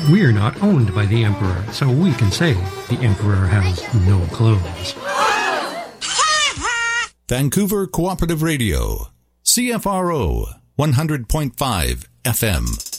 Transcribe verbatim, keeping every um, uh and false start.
We're not owned by the Emperor, so we can say the Emperor has no clothes. Vancouver Cooperative Radio, C F R O, one hundred point five F M.